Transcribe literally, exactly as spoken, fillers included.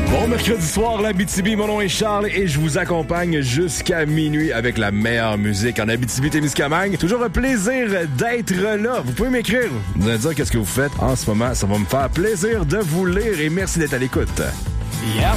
Bon mercredi soir, l'Abitibi, mon nom est Charles et je vous accompagne jusqu'à minuit avec la meilleure musique en Abitibi-Témiscamingue. Toujours un plaisir d'être là. Vous pouvez m'écrire, vous allez dire qu'est-ce que vous faites en ce moment. Ça va me faire plaisir de vous lire et merci d'être à l'écoute. Hier